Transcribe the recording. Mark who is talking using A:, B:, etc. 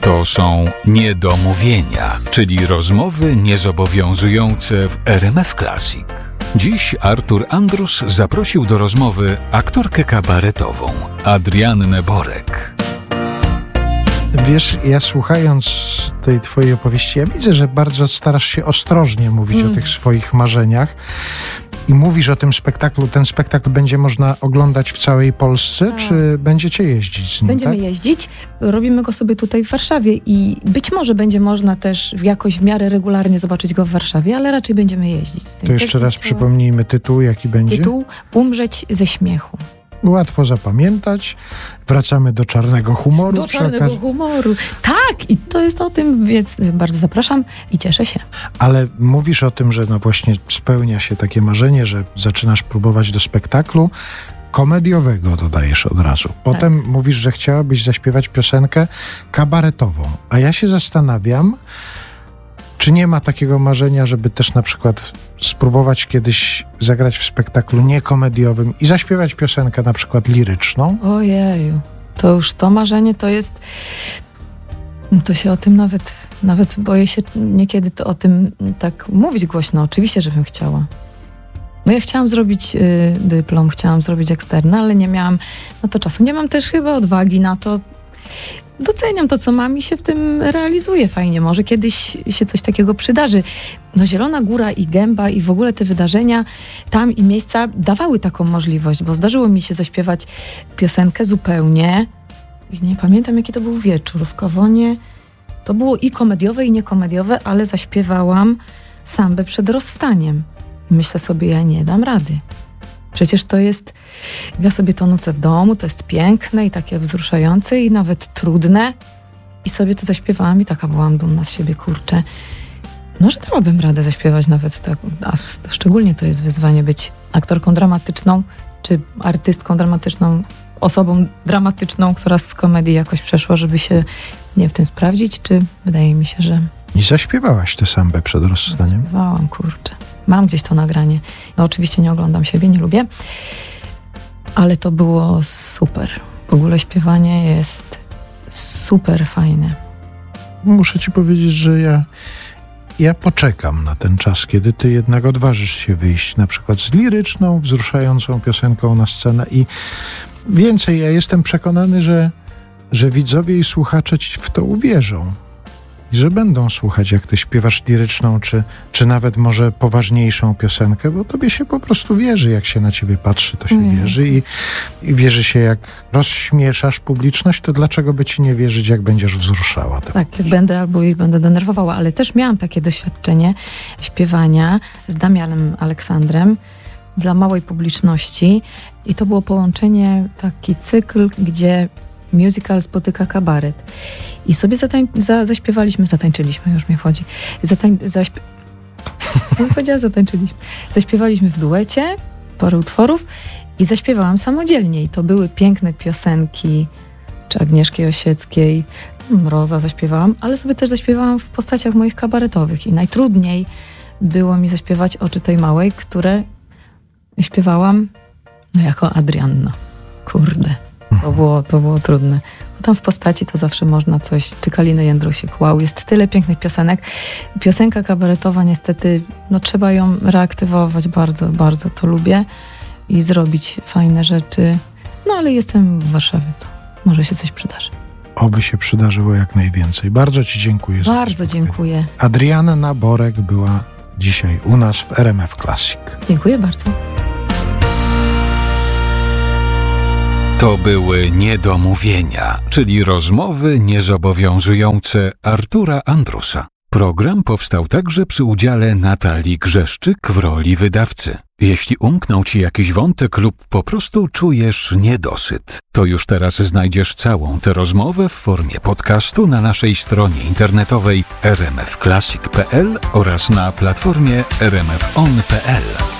A: To są niedomówienia, czyli rozmowy niezobowiązujące w RMF Classic. Dziś Artur Andrus zaprosił do rozmowy aktorkę kabaretową Adriannę Borek.
B: Wiesz, ja słuchając tej twojej opowieści, ja widzę, że bardzo starasz się ostrożnie mówić o tych swoich marzeniach i mówisz o tym spektaklu. Ten spektakl będzie można oglądać w całej Polsce, czy będziecie jeździć z nim?
C: Będziemy jeździć, robimy go sobie tutaj w Warszawie i być może będzie można też jakoś w miarę regularnie zobaczyć go w Warszawie, ale raczej będziemy jeździć z tym.
B: To jeszcze raz przypomnijmy tytuł, jaki będzie?
C: Tytuł Umrzeć ze śmiechu.
B: Łatwo zapamiętać. Wracamy do czarnego humoru.
C: Do czarnego humoru. Tak, i to jest o tym, więc bardzo zapraszam i cieszę się.
B: Ale mówisz o tym, że no właśnie spełnia się takie marzenie, że zaczynasz próbować do spektaklu komediowego, dodajesz od razu. Potem mówisz, że chciałabyś zaśpiewać piosenkę kabaretową. A ja się zastanawiam, czy nie ma takiego marzenia, żeby też na przykład spróbować kiedyś zagrać w spektaklu niekomediowym i zaśpiewać piosenkę na przykład liryczną?
C: Ojeju, to już to marzenie to jest... To się o tym nawet boję się niekiedy to o tym tak mówić głośno. Oczywiście, żebym chciała. No ja chciałam zrobić dyplom, chciałam zrobić eksternę, ale nie miałam na to czasu. Nie mam też chyba odwagi na to. Doceniam to, co mam i się w tym realizuję fajnie. Może kiedyś się coś takiego przydarzy. No Zielona Góra i Gęba i w ogóle te wydarzenia tam i miejsca dawały taką możliwość, bo zdarzyło mi się zaśpiewać piosenkę zupełnie. Nie pamiętam, jaki to był wieczór. W Kawonie to było i komediowe, i niekomediowe, ale zaśpiewałam sambę przed rozstaniem. I myślę sobie, ja nie dam rady. Przecież to jest, ja sobie to nucę w domu, to jest piękne i takie wzruszające i nawet trudne. I sobie to zaśpiewałam i taka byłam dumna z siebie, kurczę. No, że dałabym radę zaśpiewać nawet tak, a szczególnie to jest wyzwanie być aktorką dramatyczną, czy artystką dramatyczną, osobą dramatyczną, która z komedii jakoś przeszła, żeby się w tym sprawdzić, czy wydaje mi się, że...
B: I zaśpiewałaś tę sambę przed rozstaniem?
C: Zaśpiewałam, kurczę. Mam gdzieś to nagranie. No oczywiście nie oglądam siebie, nie lubię, ale to było super. W ogóle śpiewanie jest super fajne.
B: Muszę ci powiedzieć, że ja poczekam na ten czas, kiedy ty jednak odważysz się wyjść na przykład z liryczną, wzruszającą piosenką na scenę i więcej, ja jestem przekonany, że widzowie i słuchacze ci w to uwierzą. I że będą słuchać, jak ty śpiewasz liryczną, czy nawet może poważniejszą piosenkę, bo tobie się po prostu wierzy, jak się na ciebie patrzy, to się wierzy i wierzy się, jak rozśmieszasz publiczność, to dlaczego by ci nie wierzyć, jak będziesz wzruszała?
C: Tak, jak będę albo ich będę denerwowała, ale też miałam takie doświadczenie śpiewania z Damianem Aleksandrem dla małej publiczności i to było połączenie, taki cykl, gdzie musical spotyka kabaret. I sobie zatańczyliśmy, już mnie wchodzi. Zatańczyliśmy. Zaśpiewaliśmy w duecie parę utworów i zaśpiewałam samodzielnie. I to były piękne piosenki, czy Agnieszki Osieckiej, Mroza zaśpiewałam, ale sobie też zaśpiewałam w postaciach moich kabaretowych. I najtrudniej było mi zaśpiewać Oczy tej małej, które śpiewałam jako Adrianna. Kurde. To było trudne. Bo tam w postaci to zawsze można coś, czy Kaliny Jędrusik, wow, jest tyle pięknych piosenek. Piosenka kabaretowa niestety, no trzeba ją reaktywować, bardzo, bardzo to lubię i zrobić fajne rzeczy. No ale jestem w Warszawie, to może się coś przydarzy.
B: Oby się przydarzyło jak najwięcej. Bardzo ci dziękuję.
C: Bardzo dziękuję.
B: Adrianna Borek była dzisiaj u nas w RMF Classic.
C: Dziękuję bardzo.
A: To były niedomówienia, czyli rozmowy niezobowiązujące Artura Andrusa. Program powstał także przy udziale Natalii Grzeszczyk w roli wydawcy. Jeśli umknął ci jakiś wątek lub po prostu czujesz niedosyt, to już teraz znajdziesz całą tę rozmowę w formie podcastu na naszej stronie internetowej rmfclassic.pl oraz na platformie rmfon.pl.